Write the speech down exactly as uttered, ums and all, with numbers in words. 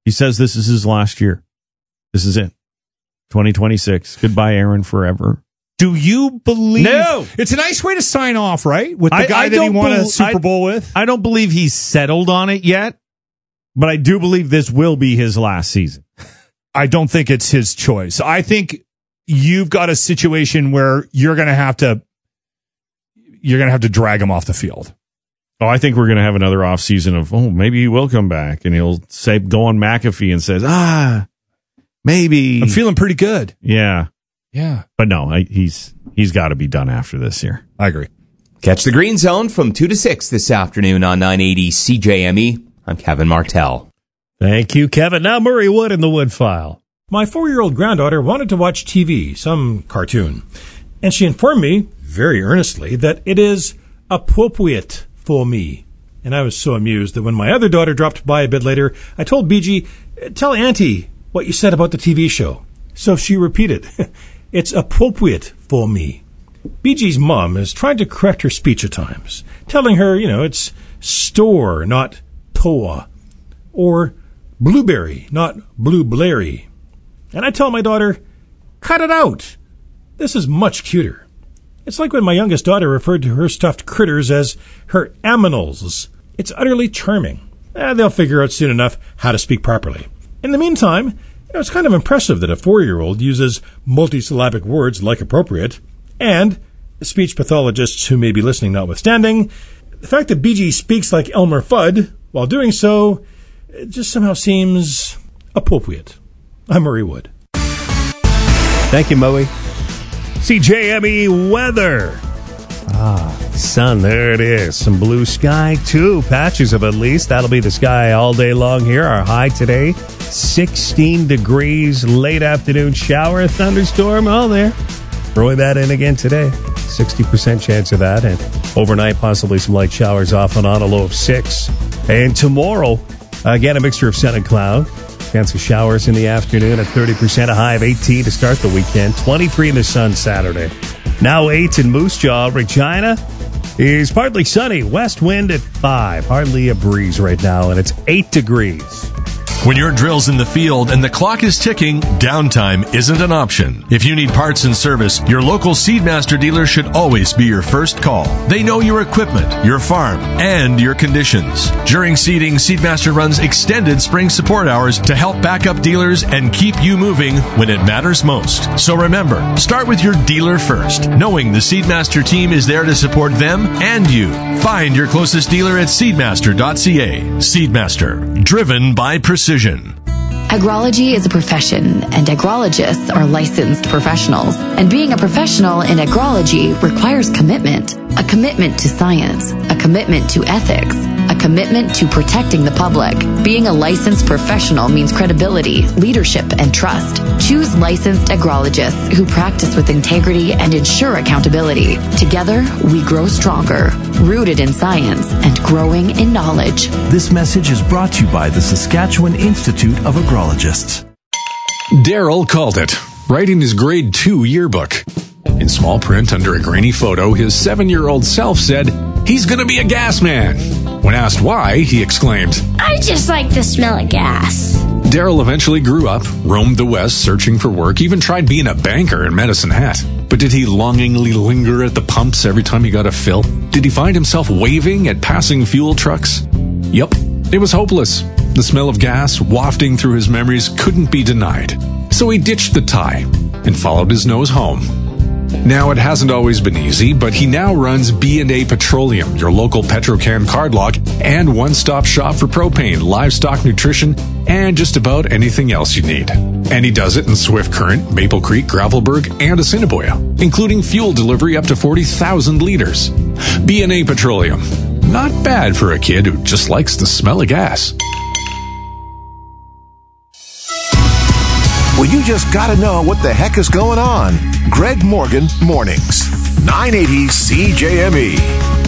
He says this is his last year. This is it. twenty twenty-six. Goodbye, Aaron, forever. Do you believe? No. It's a nice way to sign off, right? With the I, guy I that he won bel- a Super I, Bowl with. I don't believe he's settled on it yet, but I do believe this will be his last season. I don't think it's his choice. I think you've got a situation where you're going to have to you're going to have to drag him off the field. Oh, I think we're going to have another offseason of, oh, maybe he will come back, and he'll say, go on McAfee and says, ah, maybe. I'm feeling pretty good. Yeah. Yeah. But no, I, he's he's got to be done after this year. I agree. Catch the Green Zone from two to six this afternoon on nine eighty C J M E. I'm Kevin Martell. Thank you, Kevin. Now Murray Wood in the Wood File. My four-year-old granddaughter wanted to watch T V, some cartoon, and she informed me, very earnestly, that it is appropriate for me. And I was so amused that when my other daughter dropped by a bit later, I told B G, tell Auntie what you said about the T V show. So she repeated, it's appropriate for me. B G's mom is trying to correct her speech at times, telling her, you know, it's store, not toa, or blueberry, not blueberry. And I tell my daughter, cut it out. This is much cuter. It's like when my youngest daughter referred to her stuffed critters as her aminals. It's utterly charming. Eh, they'll figure out soon enough how to speak properly. In the meantime, you know, it's kind of impressive that a four-year-old uses multisyllabic words like appropriate, and speech pathologists who may be listening notwithstanding, the fact that B G speaks like Elmer Fudd while doing so, it just somehow seems appropriate. I'm Murray Wood. Thank you, Moe. C J M E weather. Ah, sun, there it is. Some blue sky, too. Patches of at least. That'll be the sky all day long here. Our high today, sixteen degrees. Late afternoon shower, thunderstorm. Oh, there. Throwing that in again today. sixty percent chance of that. And overnight, possibly some light showers off and on, a low of six. And tomorrow, again, a mixture of sun and cloud. Chance of showers in the afternoon at thirty percent, a high of eighteen to start the weekend. twenty-three in the sun Saturday. Now eight in Moose Jaw. Regina is partly sunny. West wind at five. Hardly a breeze right now, and it's eight degrees. When your drill's in the field and the clock is ticking, downtime isn't an option. If you need parts and service, your local Seedmaster dealer should always be your first call. They know your equipment, your farm, and your conditions. During seeding, Seedmaster runs extended spring support hours to help back up dealers and keep you moving when it matters most. So remember, start with your dealer first, knowing the Seedmaster team is there to support them and you. Find your closest dealer at seedmaster dot c a. Seedmaster, driven by precision. Agrology is a profession, and agrologists are licensed professionals. And being a professional in agrology requires commitment. A commitment to science, a commitment to ethics, a commitment to protecting the public. Being a licensed professional means credibility, leadership, and trust. Choose licensed agrologists who practice with integrity and ensure accountability. Together, we grow stronger, rooted in science and growing in knowledge. This message is brought to you by the Saskatchewan Institute of Agrologists. Daryl called it, writing his grade two yearbook. In small print under a grainy photo, his seven-year-old self said, he's going to be a gas man. When asked why, he exclaimed, I just like the smell of gas. Daryl eventually grew up, roamed the West searching for work, even tried being a banker in Medicine Hat. But did he longingly linger at the pumps every time he got a fill? Did he find himself waving at passing fuel trucks? Yup, it was hopeless. The smell of gas wafting through his memories couldn't be denied. So he ditched the tie and followed his nose home. Now, it hasn't always been easy, but he now runs B and A Petroleum, your local Petrocan cardlock, and one-stop shop for propane, livestock nutrition, and just about anything else you need. And he does it in Swift Current, Maple Creek, Gravelburg, and Assiniboia, including fuel delivery up to forty thousand liters. B and A Petroleum. Not bad for a kid who just likes the smell of gas. Well, you just got to know what the heck is going on. Greg Morgan Mornings, nine eighty C J M E.